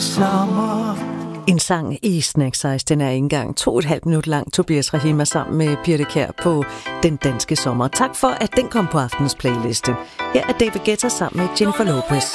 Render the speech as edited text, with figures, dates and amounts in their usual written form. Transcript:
sommer. En sang i Snack Size, den er ikke engang 2,5 minutter lang. Tobias Rahima sammen med Birte Kjær på Den Danske Sommer. Tak for, at den kom på aftens playliste. Her er David Guetta sammen med Jennifer Lopez.